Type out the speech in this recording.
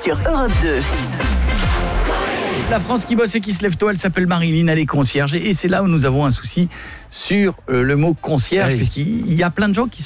sur Europe 2. La France qui bosse et qui se lève tôt, elle s'appelle Marilyn, elle est concierge. Et c'est là où nous avons un souci sur le mot concierge, puisqu'il y a plein de gens qui